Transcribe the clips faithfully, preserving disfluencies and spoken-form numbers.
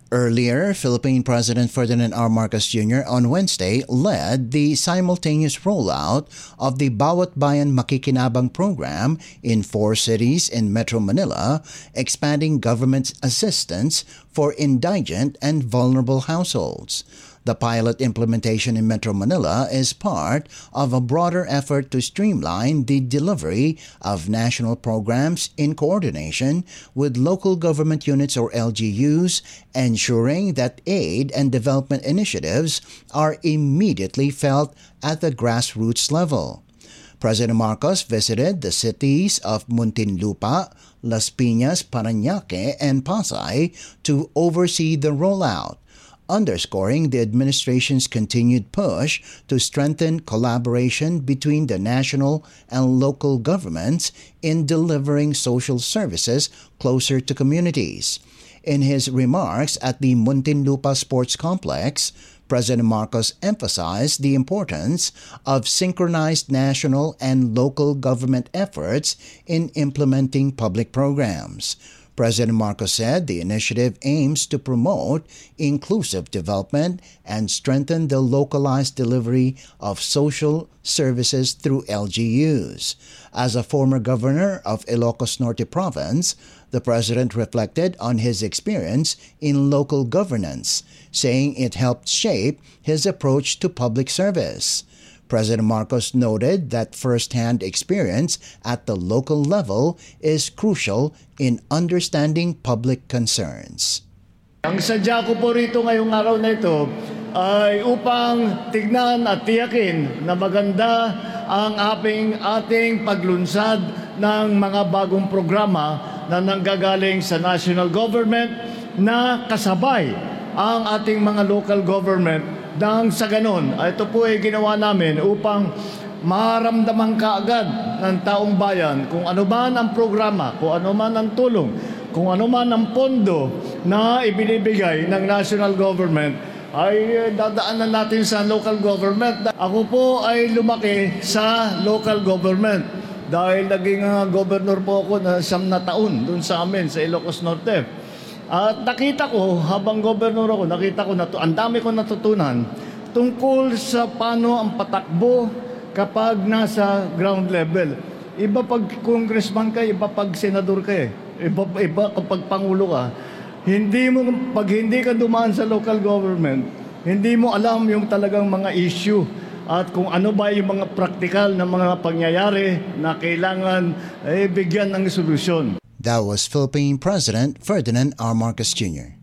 Earlier, Philippine President Ferdinand R. Marcos Junior on Wednesday led the simultaneous rollout of the Bawat Bayan Makikinabang program in four cities in Metro Manila, expanding government assistance for indigent and vulnerable households. The pilot implementation in Metro Manila is part of a broader effort to streamline the delivery of national programs in coordination with local government units or L G Us, ensuring that aid and development initiatives are immediately felt at the grassroots level. President Marcos visited the cities of Muntinlupa, Las Piñas, Parañaque, and Pasay to oversee the rollout, underscoring the administration's continued push to strengthen collaboration between the national and local governments in delivering social services closer to communities. In his remarks at the Muntinlupa Sports Complex, President Marcos emphasized the importance of synchronized national and local government efforts in implementing public programs. President Marcos said the initiative aims to promote inclusive development and strengthen the localized delivery of social services through L G Us. As a former governor of Ilocos Norte Province, the president reflected on his experience in local governance, saying it helped shape his approach to public service. President Marcos noted that first-hand experience at the local level is crucial in understanding public concerns. Ang sadya ko po rito ngayong araw na ito ay upang tignan at tiyakin na maganda ang ating, ating paglunsad ng mga bagong programa na nanggagaling sa national government na kasabay ang ating mga local government. Nang sa ganon, ito po ay ginawa namin upang maramdaman kaagad ng taong bayan kung ano man ang programa, kung ano man ang tulong, kung ano man ang pondo na ibinibigay ng national government ay dadaanan natin sa local government. Ako po ay lumaki sa local government dahil naging uh, governor po ako na siyam na taon doon sa amin sa Ilocos Norte. At nakita ko, habang gobernador ako, nakita ko na to, ang dami ko natutunan tungkol sa paano ang patakbo kapag nasa ground level. Iba pag congressman ka, iba pag senador ka eh. Iba, iba kapag pangulo ka. Hindi mo, pag hindi ka dumaan sa local government, hindi mo alam yung talagang mga issue at kung ano ba yung mga praktikal na mga pangyayari na kailangan eh, bigyan ng solusyon. That was Philippine President Ferdinand R. Marcos Junior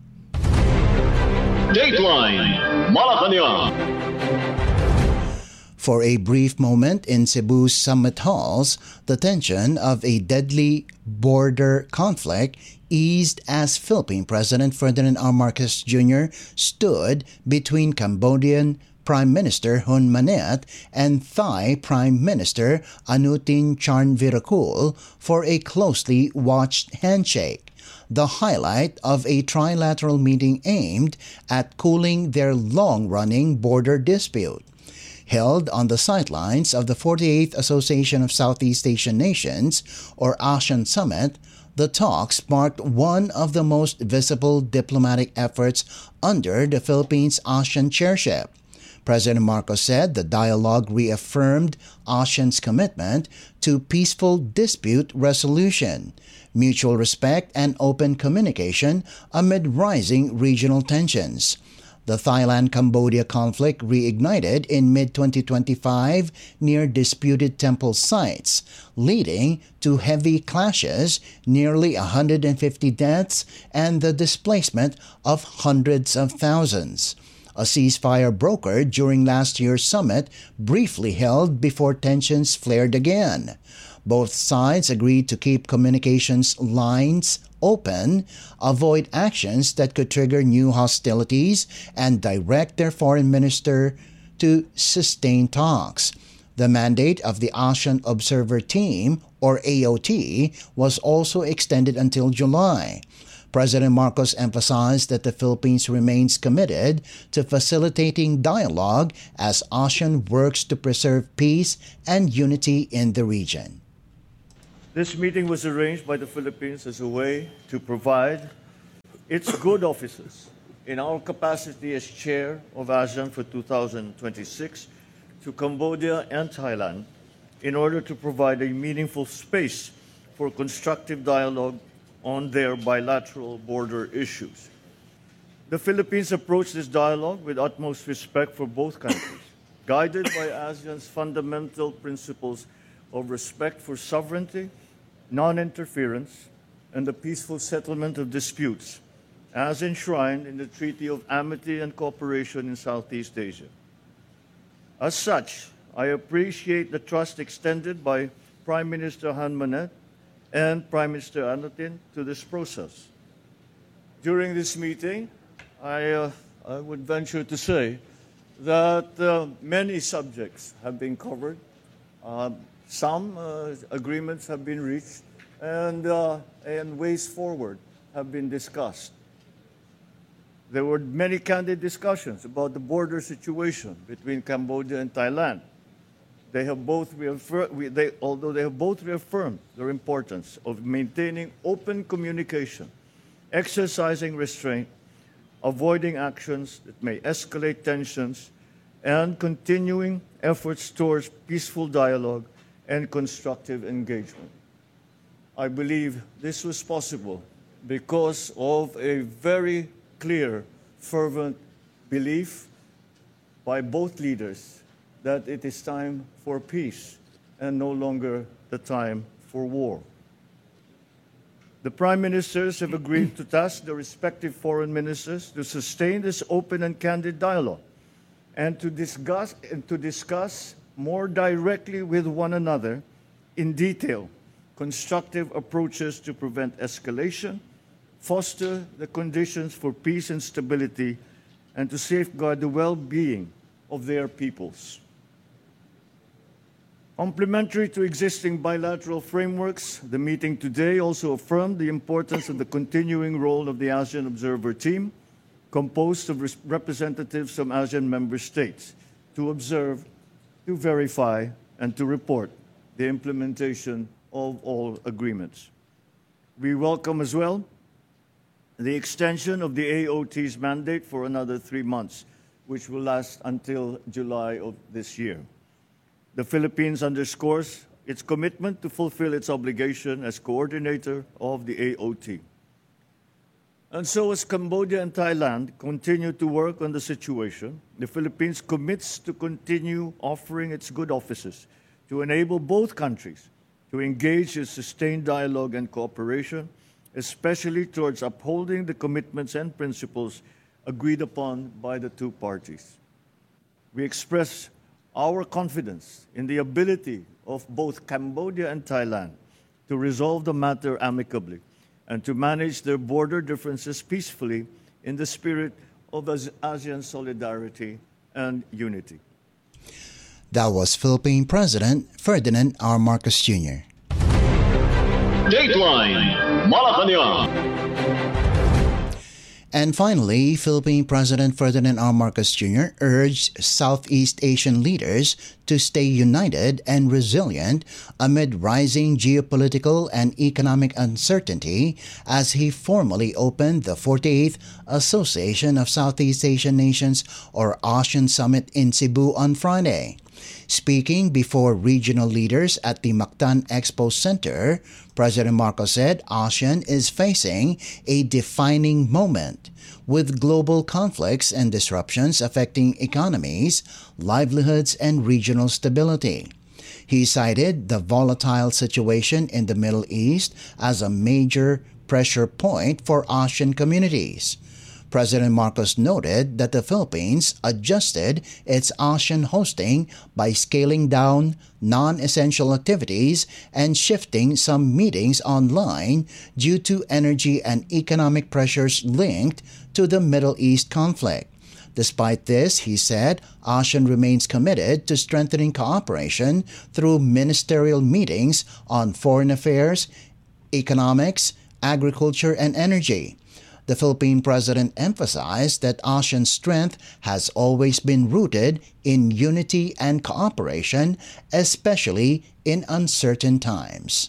Dateline Malacanang. For a brief moment in Cebu's summit halls, the tension of a deadly border conflict eased as Philippine President Ferdinand R. Marcos Junior stood between Cambodian Prime Minister Hun Manet and Thai Prime Minister Anutin Charnvirakul for a closely watched handshake, the highlight of a trilateral meeting aimed at cooling their long-running border dispute. Held on the sidelines of the forty-eighth Association of Southeast Asian Nations, or ASEAN Summit, the talks marked one of the most visible diplomatic efforts under the Philippines' ASEAN chairship. President Marcos said the dialogue reaffirmed ASEAN's commitment to peaceful dispute resolution, mutual respect, and open communication amid rising regional tensions. The Thailand-Cambodia conflict reignited in mid twenty twenty-five near disputed temple sites, leading to heavy clashes, nearly one hundred fifty deaths, and the displacement of hundreds of thousands. A ceasefire brokered during last year's summit briefly held before tensions flared again. Both sides agreed to keep communications lines open, avoid actions that could trigger new hostilities, and direct their foreign minister to sustain talks. The mandate of the ASEAN Observer Team, or A O T, was also extended until July. President Marcos emphasized that the Philippines remains committed to facilitating dialogue as ASEAN works to preserve peace and unity in the region. This meeting was arranged by the Philippines as a way to provide its good offices in our capacity as chair of ASEAN for two thousand twenty-six to Cambodia and Thailand in order to provide a meaningful space for constructive dialogue on their bilateral border issues. The Philippines approached this dialogue with utmost respect for both countries, guided by ASEAN's fundamental principles of respect for sovereignty, non-interference, and the peaceful settlement of disputes, as enshrined in the Treaty of Amity and Cooperation in Southeast Asia. As such, I appreciate the trust extended by Prime Minister Han Manet and Prime Minister Anutin to this process. During this meeting, I, uh, I would venture to say that uh, many subjects have been covered. Uh, some uh, agreements have been reached, and, uh, and ways forward have been discussed. There were many candid discussions about the border situation between Cambodia and Thailand. They have both reaffirmed, they, although they have both reaffirmed their importance of maintaining open communication, exercising restraint, avoiding actions that may escalate tensions, and continuing efforts towards peaceful dialogue and constructive engagement. I believe this was possible because of a very clear, fervent belief by both leaders that it is time for peace and no longer the time for war. The prime ministers have agreed to task the respective foreign ministers to sustain this open and candid dialogue and to discuss, and to discuss more directly with one another in detail constructive approaches to prevent escalation, foster the conditions for peace and stability, and to safeguard the well-being of their peoples. Complementary to existing bilateral frameworks, the meeting today also affirmed the importance of the continuing role of the ASEAN Observer Team, composed of representatives from ASEAN member states, to observe, to verify, and to report the implementation of all agreements. We welcome as well the extension of the A O T's mandate for another three months, which will last until July of this year. The Philippines underscores its commitment to fulfill its obligation as coordinator of the A O T. And so as Cambodia and Thailand continue to work on the situation, the Philippines commits to continue offering its good offices to enable both countries to engage in sustained dialogue and cooperation, especially towards upholding the commitments and principles agreed upon by the two parties. We express our confidence in the ability of both Cambodia and Thailand to resolve the matter amicably and to manage their border differences peacefully in the spirit of ASEAN solidarity and unity. That was Philippine President Ferdinand R. Marcos Junior Dateline Malacanang. And finally, Philippine President Ferdinand R. Marcos Junior urged Southeast Asian leaders to stay united and resilient amid rising geopolitical and economic uncertainty as he formally opened the forty-eighth Association of Southeast Asian Nations, or ASEAN Summit in Cebu on Friday. Speaking before regional leaders at the Mactan Expo Center, President Marcos said ASEAN is facing a defining moment, with global conflicts and disruptions affecting economies, livelihoods, and regional stability. He cited the volatile situation in the Middle East as a major pressure point for ASEAN communities. President Marcos noted that the Philippines adjusted its ASEAN hosting by scaling down non-essential activities and shifting some meetings online due to energy and economic pressures linked to the Middle East conflict. Despite this, he said, ASEAN remains committed to strengthening cooperation through ministerial meetings on foreign affairs, economics, agriculture, and energy. The Philippine president emphasized that ASEAN's strength has always been rooted in unity and cooperation, especially in uncertain times.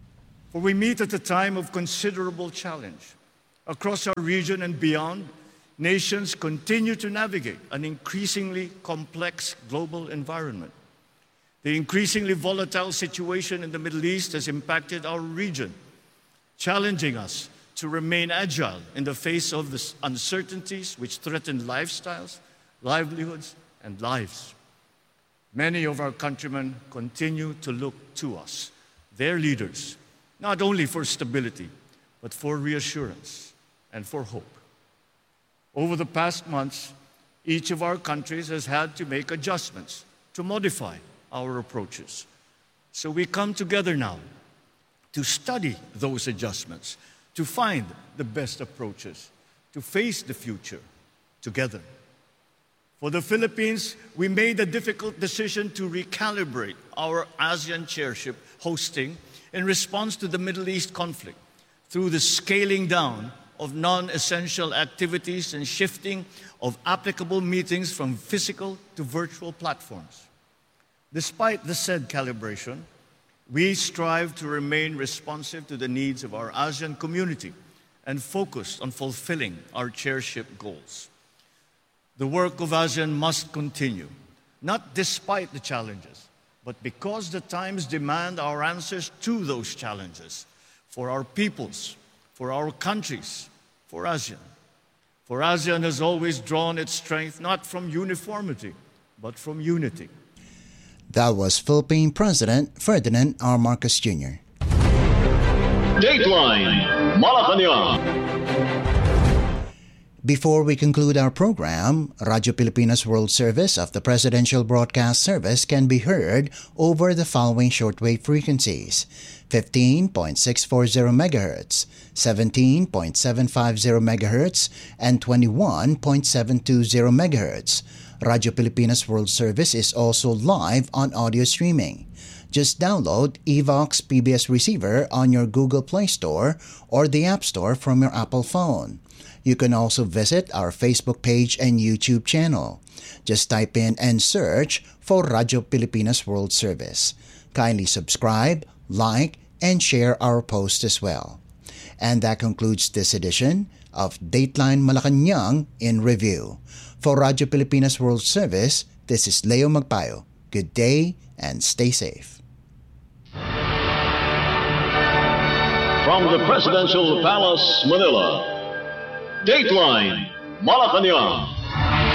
For we meet at a time of considerable challenge. Across our region and beyond, nations continue to navigate an increasingly complex global environment. The increasingly volatile situation in the Middle East has impacted our region, challenging us to remain agile in the face of the uncertainties which threaten lifestyles, livelihoods, and lives. Many of our countrymen continue to look to us, their leaders, not only for stability, but for reassurance and for hope. Over the past months, each of our countries has had to make adjustments to modify our approaches. So we come together now to study those adjustments, to find the best approaches, to face the future together. For the Philippines, we made the difficult decision to recalibrate our ASEAN chairship hosting in response to the Middle East conflict through the scaling down of non-essential activities and shifting of applicable meetings from physical to virtual platforms. Despite the said calibration, we strive to remain responsive to the needs of our ASEAN community and focused on fulfilling our chairship goals. The work of ASEAN must continue, not despite the challenges, but because the times demand our answers to those challenges, for our peoples, for our countries, for ASEAN. For ASEAN has always drawn its strength not from uniformity, but from unity. That was Philippine President Ferdinand R. Marcos Junior Dateline Malacanang. Before we conclude our program, Radyo Pilipinas World Service of the Presidential Broadcast Service can be heard over the following shortwave frequencies: fifteen point six four zero megahertz, seventeen point seven five zero megahertz, and twenty-one point seven two zero megahertz. Radyo Pilipinas World Service is also live on audio streaming. Just download Evox P B S Receiver on your Google Play Store or the App Store from your Apple phone. You can also visit our Facebook page and YouTube channel. Just type in and search for Radyo Pilipinas World Service. Kindly subscribe, like, and share our post as well. And that concludes this edition of Dateline Malacanang in Review. For Radyo Pilipinas World Service, this is Leo Magpayo. Good day and stay safe. From the Presidential Palace, Manila, Dateline Malacanang.